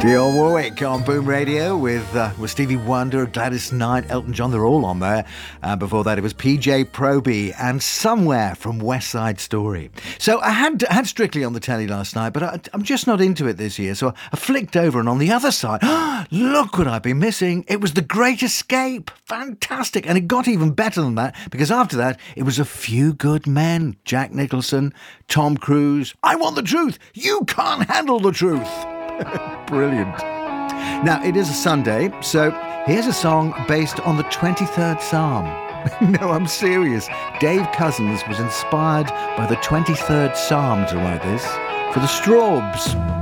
Dionne Warwick on Boom Radio with Stevie Wonder, Gladys Knight, Elton John. They're all on there. Before that, it was PJ Proby and Somewhere from West Side Story. So I had Strictly on the telly last night, but I'm just not into it this year. So I flicked over, and on the other side, look what I've been missing. It was The Great Escape. Fantastic. And it got even better than that, because after that, it was A Few Good Men. Jack Nicholson, Tom Cruise. I want the truth. You can't handle the truth. Brilliant. Now, it is a Sunday, so here's a song based on the 23rd Psalm. No, I'm serious. Dave Cousins was inspired by the 23rd Psalm to write this for the Strawbs.